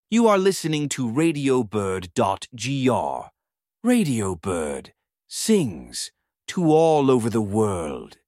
You are listening to RadioBird.gr. Radio Bird sings to all over the world.